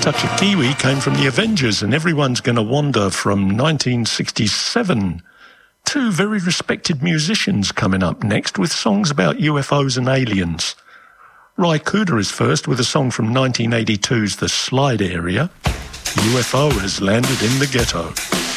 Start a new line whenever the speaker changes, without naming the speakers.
Touch of Kiwi came from the Avengers, and Everyone's Gonna Wander from 1967. Two very respected musicians coming up next with songs about UFOs and aliens. Ry Cooder is first with a song from 1982's The Slide Area. UFO has landed in the ghetto.